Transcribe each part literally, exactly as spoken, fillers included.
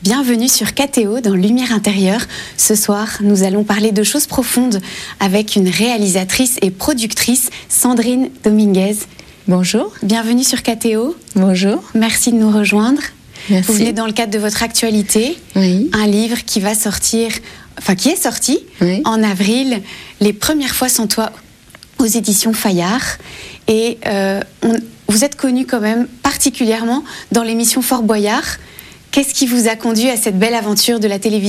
Bienvenue sur K T O dans Lumière intérieure. Ce soir, nous allons parler de choses profondes avec une réalisatrice et productrice, Sandrine Dominguez. Bonjour. Bienvenue sur K T O. Bonjour. Merci de nous rejoindre. Merci. Vous venez dans le cadre de votre actualité, oui. un livre qui va sortir, enfin qui est sorti oui. en avril, Les premières fois sans toi aux éditions Fayard. Et euh, on, vous êtes connu quand même particulièrement dans l'émission Fort Boyard. Qu'est-ce qui vous a conduit à cette belle aventure de la télévision ?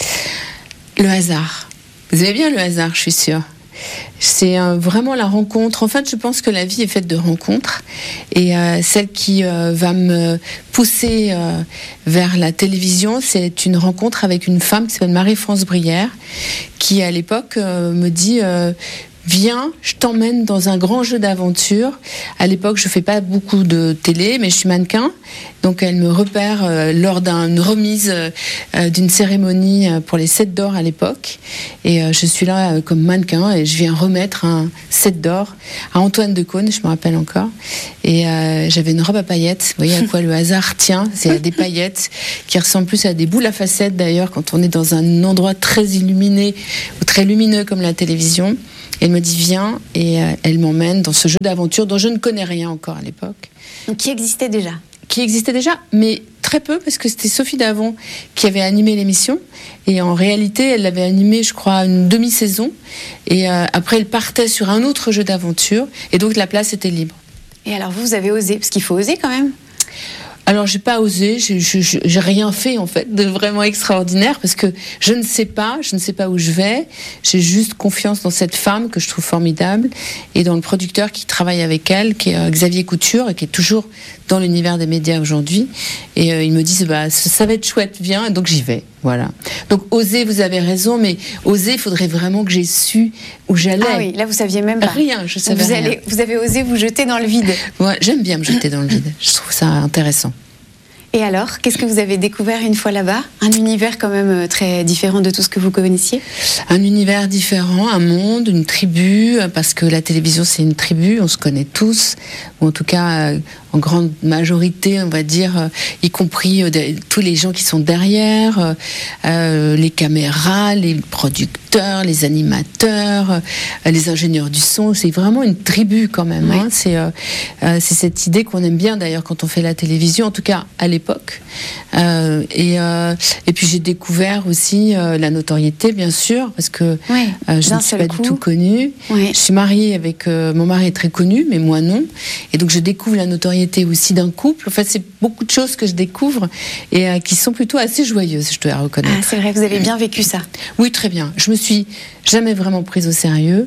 Le hasard. Vous aimez bien le hasard, je suis sûre. C'est euh, vraiment la rencontre. En fait, je pense que la vie est faite de rencontres. Et euh, celle qui euh, va me pousser euh, vers la télévision, c'est une rencontre avec une femme qui s'appelle Marie-France Brière, qui à l'époque euh, me dit... Euh, Viens, je t'emmène dans un grand jeu d'aventure. À l'époque, je fais pas beaucoup de télé, mais je suis mannequin. Donc, elle me repère euh, lors d'une remise euh, d'une cérémonie pour les sept d'or à l'époque. Et euh, je suis là euh, comme mannequin et je viens remettre un sept d'or à Antoine Decaune, je me rappelle encore. Et euh, j'avais une robe à paillettes. Vous voyez à quoi le hasard tient. C'est des paillettes qui ressemblent plus à des boules à facettes d'ailleurs quand on est dans un endroit très illuminé ou très lumineux comme la télévision. Elle me dit viens et euh, elle m'emmène dans ce jeu d'aventure dont je ne connais rien encore à l'époque. Donc qui existait déjà ? Qui existait déjà, mais très peu parce que c'était Sophie Davant qui avait animé l'émission et en réalité elle l'avait animée je crois une demi-saison et euh, après elle partait sur un autre jeu d'aventure et donc la place était libre. Et alors vous, vous avez osé, parce qu'il faut oser quand même. Alors j'ai pas osé, j'ai, j'ai, j'ai rien fait en fait de vraiment extraordinaire parce que je ne sais pas, je ne sais pas où je vais. J'ai juste confiance dans cette femme que je trouve formidable et dans le producteur qui travaille avec elle, qui est euh, Xavier Couture et qui est toujours dans l'univers des médias aujourd'hui. Et euh, ils me disent bah ça, ça va être chouette, viens, et donc j'y vais. Voilà. Donc oser, vous avez raison, mais oser, il faudrait vraiment que j'ai su où j'allais. Ah oui, là vous saviez même pas. Rien, je savais vous rien. Allez, vous avez osé vous jeter dans le vide. Ouais, j'aime bien me jeter dans le vide. Je trouve ça intéressant. Et alors, qu'est-ce que vous avez découvert une fois là-bas ? Un univers quand même très différent de tout ce que vous connaissiez ? Un univers différent, un monde, une tribu, parce que la télévision c'est une tribu, on se connaît tous, ou en tout cas en grande majorité, on va dire, y compris tous les gens qui sont derrière, euh, les caméras, les producteurs, les animateurs, les ingénieurs du son, c'est vraiment une tribu quand même. Oui. Hein. C'est, euh, c'est cette idée qu'on aime bien d'ailleurs quand on fait la télévision, en tout cas à l'époque. Euh, et, euh, et puis j'ai découvert aussi euh, la notoriété, bien sûr, parce que oui, euh, je ne suis pas coup. du tout connue. Oui. Je suis mariée avec... Euh, mon mari est très connu, mais moi non. Et donc je découvre la notoriété aussi d'un couple. En fait, c'est beaucoup de choses que je découvre et euh, qui sont plutôt assez joyeuses, je dois reconnaître. Ah, c'est vrai, vous avez bien vécu ça. Oui, très bien. Je me suis jamais vraiment prise au sérieux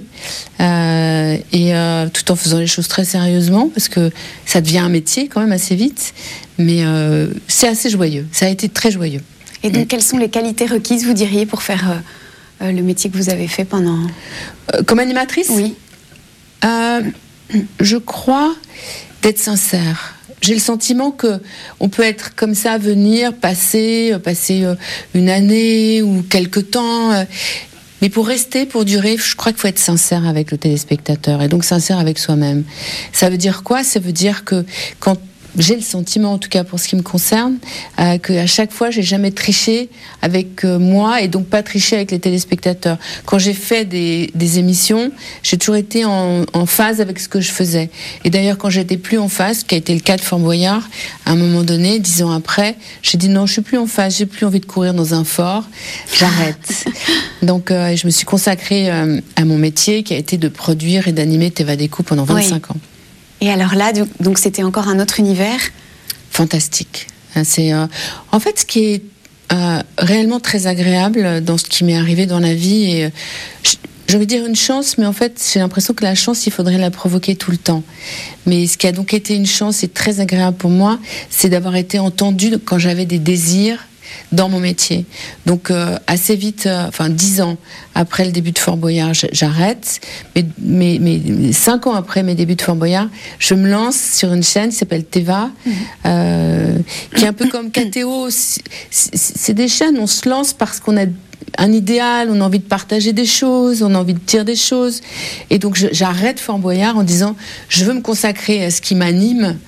euh, et euh, tout en faisant les choses très sérieusement parce que ça devient un métier quand même assez vite. Mais euh, c'est assez joyeux. Ça a été très joyeux. Et donc, quelles sont les qualités requises, vous diriez, pour faire euh, euh, le métier que vous avez fait pendant... Euh, comme animatrice ? Oui. Euh, je crois d'être sincère. J'ai le sentiment que on peut être comme ça, venir, passer, passer une année ou quelque temps... Mais pour rester, pour durer, je crois qu'il faut être sincère avec le téléspectateur et donc sincère avec soi-même. Ça veut dire quoi ? Ça veut dire que quand j'ai le sentiment, en tout cas pour ce qui me concerne, euh, qu'à chaque fois, j'ai jamais triché avec euh, moi et donc pas triché avec les téléspectateurs. Quand j'ai fait des, des émissions, j'ai toujours été en, en phase avec ce que je faisais. Et d'ailleurs, quand j'étais plus en phase, ce qui a été le cas de Fort Boyard, à un moment donné, dix ans après, j'ai dit non, je suis plus en phase, j'ai plus envie de courir dans un fort, j'arrête. Donc, euh, je me suis consacrée euh, à mon métier, qui a été de produire et d'animer T V A Découp pendant vingt-cinq oui. ans. Et alors là, donc c'était encore un autre univers ? Fantastique. C'est, euh, en fait, ce qui est euh, réellement très agréable dans ce qui m'est arrivé dans la vie, et euh, j'ai envie de dire une chance, mais en fait, j'ai l'impression que la chance, il faudrait la provoquer tout le temps. Mais ce qui a donc été une chance et très agréable pour moi, c'est d'avoir été entendue quand j'avais des désirs dans mon métier. Donc euh, assez vite, euh, enfin dix ans après le début de Fort Boyard, j'arrête. Mais, mais, mais cinq ans après mes débuts de Fort Boyard, je me lance sur une chaîne qui s'appelle T V A, mmh. euh, qui est un peu comme K T O. C'est, c'est des chaînes, on se lance parce qu'on a un idéal, on a envie de partager des choses, on a envie de dire des choses. Et donc je, j'arrête Fort Boyard en disant, je veux me consacrer à ce qui m'anime,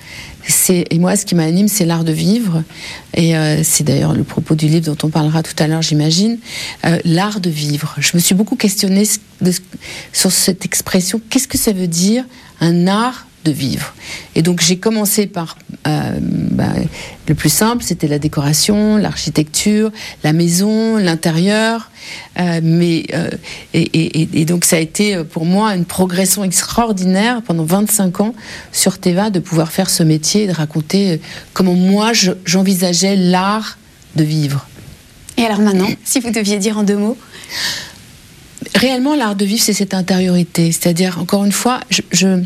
c'est, et moi, ce qui m'anime, c'est l'art de vivre. Et euh, c'est d'ailleurs le propos du livre dont on parlera tout à l'heure, j'imagine. Euh, l'art de vivre. Je me suis beaucoup questionnée de, sur cette expression. Qu'est-ce que ça veut dire, un art de vivre? Et donc j'ai commencé par euh, bah, le plus simple, c'était la décoration, l'architecture, la maison, l'intérieur, euh, mais euh, et, et, et donc ça a été pour moi une progression extraordinaire pendant vingt-cinq ans sur Teva de pouvoir faire ce métier et de raconter comment moi je, j'envisageais l'art de vivre. Et alors maintenant, si vous deviez dire en deux mots? Réellement, l'art de vivre, c'est cette intériorité, c'est-à-dire encore une fois, je, je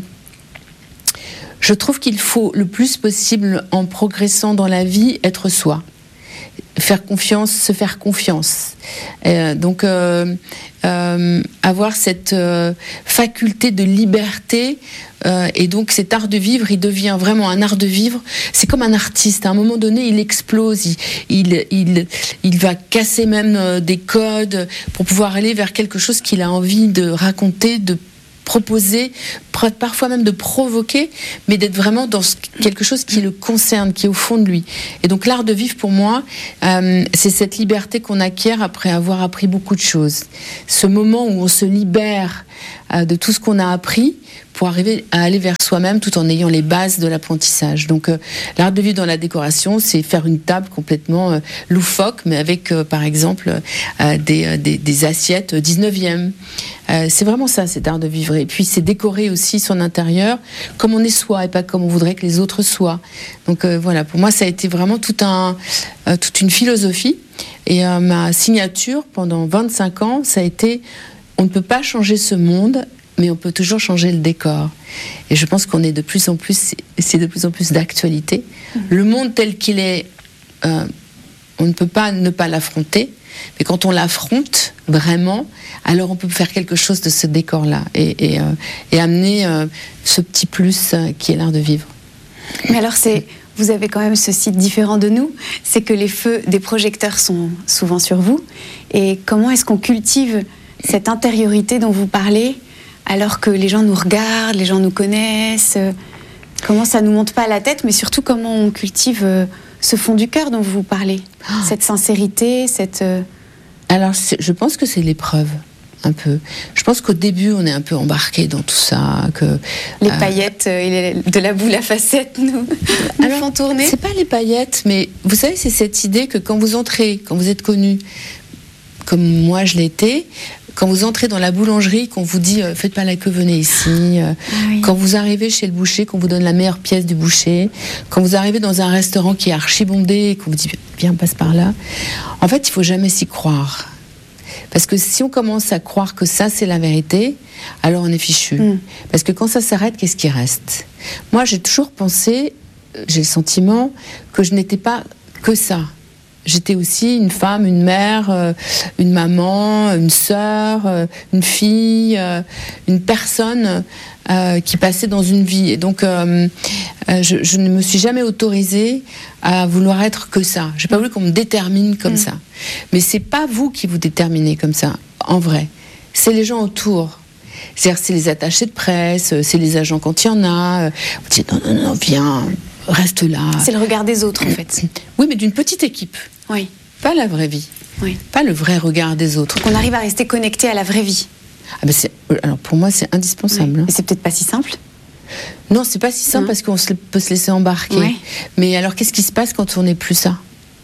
Je trouve qu'il faut le plus possible, en progressant dans la vie, être soi. Faire confiance, se faire confiance. Euh, donc, euh, euh, avoir cette euh, faculté de liberté. Euh, et donc, cet art de vivre, il devient vraiment un art de vivre. C'est comme un artiste. À un moment donné, il explose. Il, il, il, il va casser même euh, des codes pour pouvoir aller vers quelque chose qu'il a envie de raconter, de proposer, parfois même de provoquer, mais d'être vraiment dans quelque chose qui le concerne, qui est au fond de lui. Et donc l'art de vivre, pour moi, euh, c'est cette liberté qu'on acquiert après avoir appris beaucoup de choses. Ce moment où on se libère euh, de tout ce qu'on a appris pour arriver à aller vers soi-même tout en ayant les bases de l'apprentissage. Donc euh, l'art de vivre dans la décoration, c'est faire une table complètement euh, loufoque, mais avec euh, par exemple euh, des, des, des assiettes dix-neuvième. Euh, c'est vraiment ça, cet art de vivre. Et puis c'est décorer aussi son intérieur comme on est soi et pas comme on voudrait que les autres soient. Donc euh, voilà, pour moi ça a été vraiment tout un, euh, toute une philosophie. Et euh, ma signature pendant vingt-cinq ans, ça a été: on ne peut pas changer ce monde, mais on peut toujours changer le décor. Et je pense qu'on est de plus en plus, c'est de plus en plus d'actualité. Mmh. Le monde tel qu'il est, euh, on ne peut pas ne pas l'affronter, mais quand on l'affronte vraiment, alors on peut faire quelque chose de ce décor-là et, et, euh, et amener euh, ce petit plus euh, qui est l'art de vivre. Mais alors c'est... Vous avez quand même ce site différent de nous, c'est que les feux des projecteurs sont souvent sur vous. Et comment est-ce qu'on cultive cette intériorité dont vous parlez, alors que les gens nous regardent, les gens nous connaissent? Comment ça nous monte pas à la tête, mais surtout comment on cultive ce fond du cœur dont vous parlez, oh. cette sincérité, cette... Alors, je pense que c'est l'épreuve. Un peu. Je pense qu'au début, on est un peu embarqué dans tout ça. Que, les euh... paillettes et de la boule à facettes nous, nous font tourner. C'est pas les paillettes, mais vous savez, c'est cette idée que quand vous entrez, quand vous êtes connu, comme moi je l'ai été, quand vous entrez dans la boulangerie, qu'on vous dit euh, faites pas la queue, venez ici. Euh, ah oui. Quand vous arrivez chez le boucher, qu'on vous donne la meilleure pièce du boucher. Quand vous arrivez dans un restaurant qui est archi-bondé et qu'on vous dit viens, passe par là. En fait, il faut jamais s'y croire. Parce que si on commence à croire que ça, c'est la vérité, alors on est fichu. Mm. Parce que quand ça s'arrête, qu'est-ce qui reste? Moi, j'ai toujours pensé, j'ai le sentiment que je n'étais pas que ça. J'étais aussi une femme, une mère, euh, une maman, une sœur, euh, une fille, euh, une personne euh, qui passait dans une vie. Et donc, euh, euh, je, je ne me suis jamais autorisée à vouloir être que ça. J'ai pas voulu qu'on me détermine comme mmh. ça. Mais c'est pas vous qui vous déterminez comme ça, en vrai. C'est les gens autour. C'est-à-dire, c'est les attachés de presse, c'est les agents quand il y en a. Vous dites non, non, non, viens, reste là. C'est le regard des autres, en fait. Oui, mais d'une petite équipe. Oui. Pas la vraie vie. Oui. Pas le vrai regard des autres. Donc on arrive à rester connecté à la vraie vie. Ah ben c'est, alors pour moi, c'est indispensable. Oui. Et c'est peut-être pas si simple. Non, c'est pas si simple non. parce qu'on se, peut se laisser embarquer. Oui. Mais alors, qu'est-ce qui se passe quand on n'est plus ça?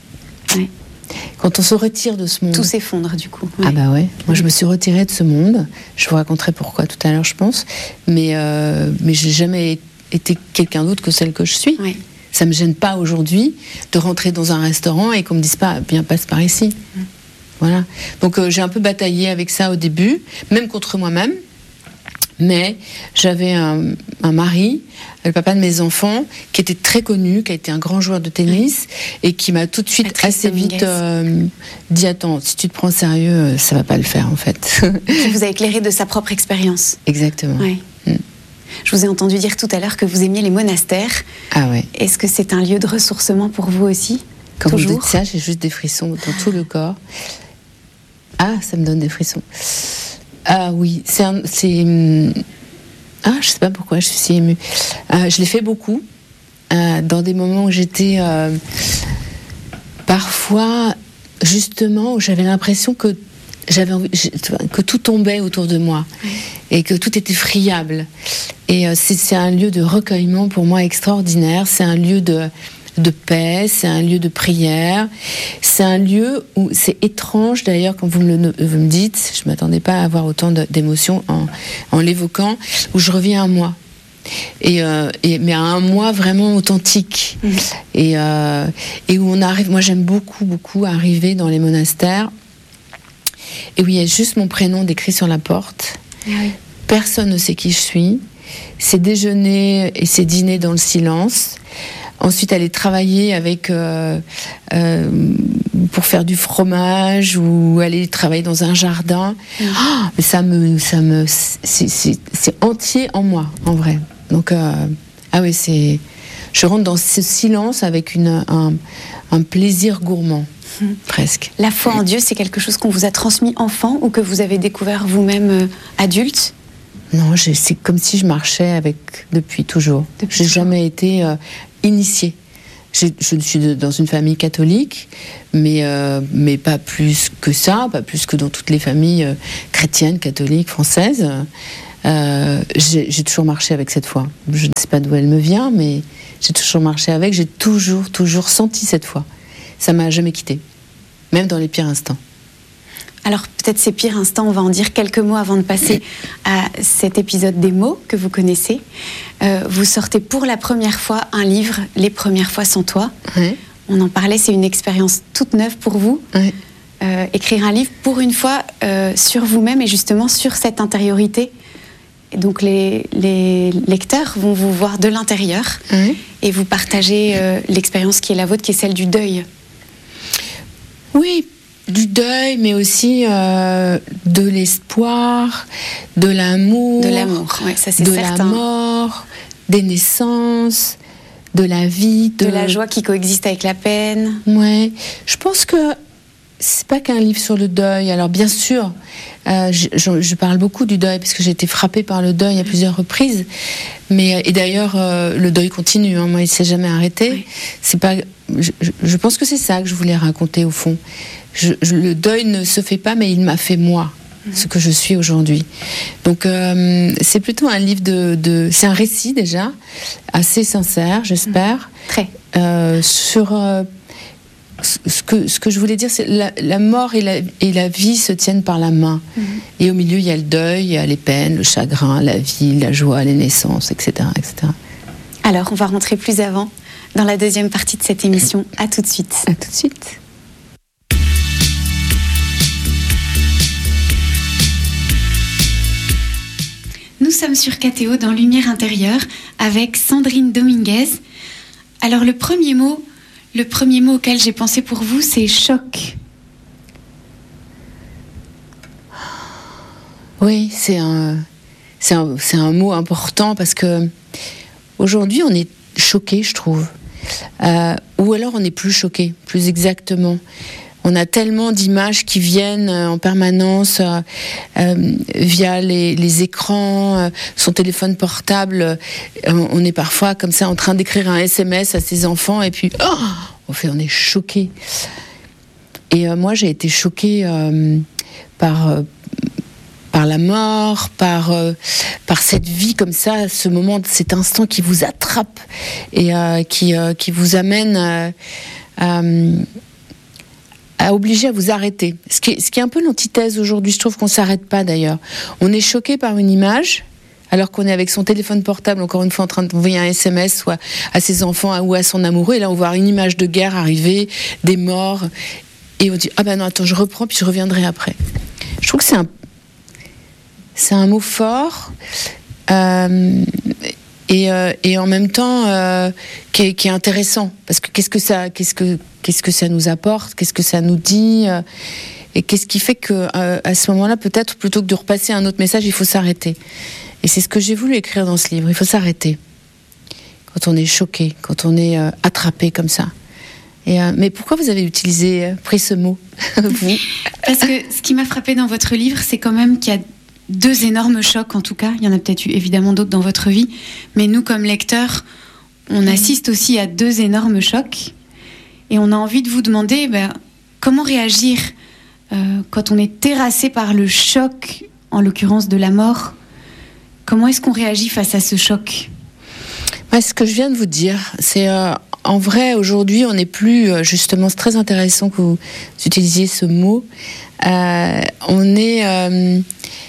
Oui. Quand on se retire de ce monde. Tout s'effondre, du coup. Oui. Ah bah ouais. Moi, je me suis retirée de ce monde. Je vous raconterai pourquoi tout à l'heure, je pense. Mais, euh, mais je n'ai jamais été quelqu'un d'autre que celle que je suis. Oui. Ça me gêne pas aujourd'hui de rentrer dans un restaurant et qu'on me dise pas bien passe par ici. Mmh. Voilà. Donc euh, j'ai un peu bataillé avec ça au début, même contre moi-même. Mais j'avais un, un mari, le papa de mes enfants, qui était très connu, qui a été un grand joueur de tennis mmh. et qui m'a tout de suite Patrice assez vite euh, dit attends, si tu te prends sérieux, ça va pas le faire en fait. Qui vous a éclairé de sa propre expérience. Exactement. Oui. Mmh. Je vous ai entendu dire tout à l'heure que vous aimiez les monastères. Ah ouais. Est-ce que c'est un lieu de ressourcement pour vous aussi? Quand Toujours? vous dites ça, j'ai juste des frissons dans tout le corps. Ah, ça me donne des frissons. Ah oui, c'est... Un, c'est ah, je sais pas pourquoi je suis si émue. Euh, je l'ai fait beaucoup. euh, dans des moments où j'étais euh, parfois, justement, où j'avais l'impression que j'avais envie, que tout tombait autour de moi, oui. Et que tout était friable. Et euh, c'est, c'est un lieu de recueillement pour moi extraordinaire. C'est un lieu de, de paix, c'est un lieu de prière. C'est un lieu où c'est étrange, d'ailleurs, quand vous me, le, vous me dites, je ne m'attendais pas à avoir autant de, d'émotions en, en l'évoquant, où je reviens à moi. Et, euh, et, mais à un moi vraiment authentique. Mmh. Et, euh, et où on arrive, moi j'aime beaucoup, beaucoup arriver dans les monastères, et où il y a juste mon prénom décrit sur la porte. Oui. Personne ne sait qui je suis. C'est déjeuner et c'est dîner dans le silence. Ensuite, aller travailler avec euh, euh, pour faire du fromage ou aller travailler dans un jardin. Mmh. Oh, mais ça me, ça me, c'est, c'est, c'est entier en moi, en vrai. Donc, euh, ah oui, c'est. Je rentre dans ce silence avec une, un, un plaisir gourmand. Mmh. Presque. La foi en Dieu, c'est quelque chose qu'on vous a transmis enfant ou que vous avez découvert vous-même euh, adulte? Non, j'ai, c'est comme si je marchais avec depuis toujours. Depuis j'ai toujours. jamais été euh, initiée. J'ai, je suis de, dans une famille catholique, mais, euh, mais pas plus que ça, pas plus que dans toutes les familles euh, chrétiennes, catholiques, françaises. Euh, j'ai, j'ai toujours marché avec cette foi. Je ne sais pas d'où elle me vient, mais j'ai toujours marché avec. J'ai toujours, toujours senti cette foi. Ça m'a jamais quittée, même dans les pires instants. Alors peut-être ces pires instants, on va en dire quelques mots avant de passer à cet épisode des mots que vous connaissez. Euh, vous sortez pour la première fois un livre, Les premières fois sans toi. Oui. On en parlait, c'est une expérience toute neuve pour vous. Oui. Euh, écrire un livre pour une fois euh, sur vous-même et justement sur cette intériorité. Et donc les, les lecteurs vont vous voir de l'intérieur oui. et vous partager euh, l'expérience qui est la vôtre, qui est celle du deuil. Oui, du deuil, mais aussi euh, de l'espoir, de l'amour, de l'amour, ouais, ça c'est de certain. La mort, des naissances, de la vie, de, de la joie qui coexiste avec la peine. Ouais, je pense que c'est pas qu'un livre sur le deuil. Alors bien sûr, euh, je, je, je parle beaucoup du deuil parce que j'ai été frappée par le deuil à plusieurs reprises. Mais et d'ailleurs, euh, le deuil continue. Hein, moi, il s'est jamais arrêté. Oui. C'est pas. Je, je pense que c'est ça que je voulais raconter au fond. Je, je, le deuil ne se fait pas, mais il m'a fait moi, mmh. ce que je suis aujourd'hui. Donc euh, c'est plutôt un livre de, de, c'est un récit déjà assez sincère, j'espère. Mmh. Très. Euh, sur euh, ce que ce que je voulais dire, c'est la, la mort et la, et la vie se tiennent par la main. Mmh. Et au milieu, il y a le deuil, il y a les peines, le chagrin, la vie, la joie, les naissances, et cetera, et cetera. Alors, on va rentrer plus avant dans la deuxième partie de cette émission. À tout de suite. À tout de suite. Nous sommes sur K T O dans Lumière intérieure avec Sandrine Dominguez. Alors le premier mot, le premier mot auquel j'ai pensé pour vous, c'est choc. Oui, c'est un, c'est un, c'est un mot important parce que aujourd'hui on est choqué, je trouve, euh, ou alors on n'est plus choqué, plus exactement. On a tellement d'images qui viennent en permanence euh, euh, via les, les écrans, euh, son téléphone portable. Euh, on est parfois comme ça en train d'écrire un S M S à ses enfants et puis oh, on fait, on est choqué. Et euh, moi, j'ai été choquée euh, par euh, par la mort, par euh, par cette vie comme ça, ce moment, cet instant qui vous attrape et euh, qui euh, qui vous amène euh, à à obliger à vous arrêter. Ce qui est, ce qui est un peu l'antithèse aujourd'hui, je trouve qu'on ne s'arrête pas d'ailleurs. On est choqué par une image, alors qu'on est avec son téléphone portable, encore une fois en train d'envoyer un S M S, soit à ses enfants ou à son amoureux, et là on voit une image de guerre arriver, des morts, et on dit « Ah ben non, attends, je reprends, puis je reviendrai après ». Je trouve que c'est un, c'est un mot fort, euh, et, euh, et en même temps euh, qui, est, qui est intéressant, parce que qu'est-ce que ça... Qu'est-ce que, Qu'est-ce que ça nous apporte? Qu'est-ce que ça nous dit? Et qu'est-ce qui fait que, euh, à ce moment-là, peut-être, plutôt que de repasser un autre message, il faut s'arrêter. Et c'est ce que j'ai voulu écrire dans ce livre. Il faut s'arrêter. Quand on est choqué, quand on est euh, attrapé comme ça. Et, euh, mais pourquoi vous avez utilisé, euh, pris ce mot, vous? Parce que ce qui m'a frappé dans votre livre, c'est quand même qu'il y a deux énormes chocs, en tout cas. Il y en a peut-être eu évidemment d'autres dans votre vie. Mais nous, comme lecteurs, on assiste aussi à deux énormes chocs. Et on a envie de vous demander ben, comment réagir euh, quand on est terrassé par le choc, en l'occurrence de la mort. Comment est-ce qu'on réagit face à ce choc ? Ouais, ce que je viens de vous dire, c'est euh, en vrai aujourd'hui on n'est plus euh, justement, c'est très intéressant que vous utilisiez ce mot. Euh, on est euh,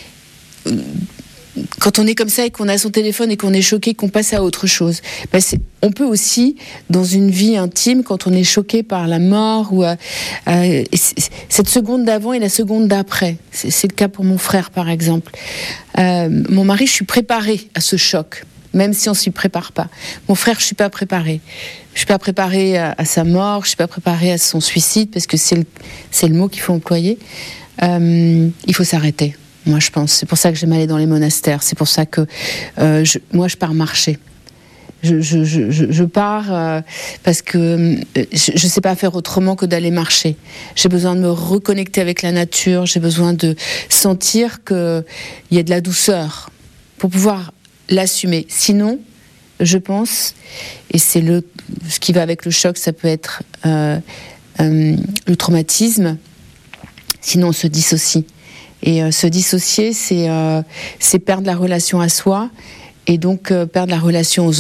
quand on est comme ça et qu'on a son téléphone et qu'on est choqué, qu'on passe à autre chose. Ben c'est, on peut aussi, dans une vie intime, quand on est choqué par la mort ou euh, euh, cette seconde d'avant et la seconde d'après. C'est, c'est le cas pour mon frère, par exemple. Euh, mon mari, je suis préparée à ce choc, même si on s'y prépare pas. Mon frère, je suis pas préparée. Je suis pas préparée à, à sa mort, je suis pas préparée à son suicide, parce que c'est le, c'est le mot qu'il faut employer. Euh, il faut s'arrêter. Moi, je pense. C'est pour ça que j'aime aller dans les monastères. C'est pour ça que euh, je, moi, je pars marcher. Je, je, je, je pars euh, parce que euh, je ne sais pas faire autrement que d'aller marcher. J'ai besoin de me reconnecter avec la nature. J'ai besoin de sentir qu'il y a de la douceur pour pouvoir l'assumer. Sinon, je pense, et c'est le, ce qui va avec le choc, ça peut être euh, euh, le traumatisme. Sinon, on se dissocie. Et euh, se dissocier, c'est, euh, c'est perdre la relation à soi et donc euh, perdre la relation aux autres.